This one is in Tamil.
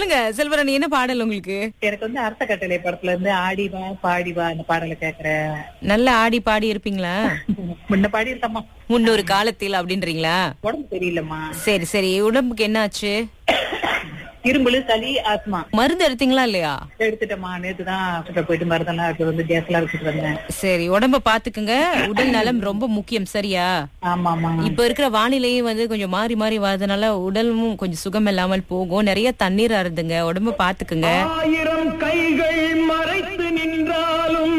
சொல்லுங்க செல்வராணி, என்ன பாடல் உங்களுக்கு? எனக்கு வந்து அரச கட்டளை படத்துல இருந்து ஆடிவா பாடிவா அந்த பாடலை கேக்குறேன். நல்லா ஆடி பாடி இருப்பீங்களா? முன்ன பாடி இருக்கம்மா, முன்னொரு காலத்தில் அப்படின்றீங்களா? உடம்பு தெரியலம்மா. சரி சரி, உடம்புக்கு என்ன ஆச்சு? இரும்புல சளி ஆஸ்மா. மருந்து எடுத்தீங்களா இல்லையா? எடுத்துட்டேம்மா, நேத்துதான் ஹாஸ்பிட்டல் போயிட்டு மருந்தெல்லாம் எடுத்து வந்து கேஸ் எல்லாம் எடுத்துட்டு வந்தேன். சரி, உடம்ப பாத்துக்குங்க. உடல் நலம் ரொம்ப முக்கியம், சரியா? ஆமாமா. இப்ப இருக்கிற வானிலையும் வந்து கொஞ்சம் மாறி மாறி வரதுனால உடலும் கொஞ்சம் சுகம் இல்லாமல் போகும். நிறைய தண்ணீர் அருந்துங்க, உடம்ப பாத்துக்குங்க. 1000 கைகள் மறைத்து நின்றாலும்